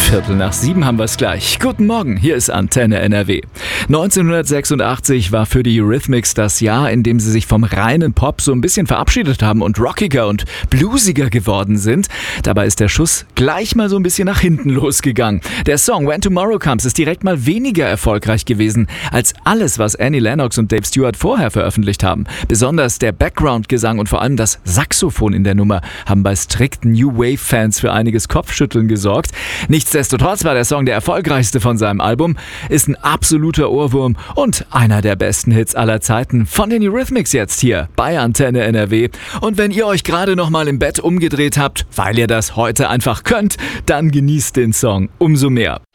6:15 haben wir es gleich. Guten Morgen, hier ist Antenne NRW. 1986 war für die Eurythmics das Jahr, in dem sie sich vom reinen Pop so ein bisschen verabschiedet haben und rockiger und bluesiger geworden sind. Dabei ist der Schuss gleich mal so ein bisschen nach hinten losgegangen. Der Song When Tomorrow Comes ist direkt mal weniger erfolgreich gewesen als alles, was Annie Lennox und Dave Stewart vorher veröffentlicht haben. Besonders der Background-Gesang und vor allem das Saxophon in der Nummer haben bei strikten New Wave-Fans für einiges Kopfschütteln gesorgt. Nichtsdestotrotz war der Song der erfolgreichste von seinem Album, ist ein absoluter Ohrwurm und einer der besten Hits aller Zeiten von den Eurythmics jetzt hier bei Antenne NRW. Und wenn ihr euch gerade noch mal im Bett umgedreht habt, weil ihr das heute einfach könnt, dann genießt den Song umso mehr.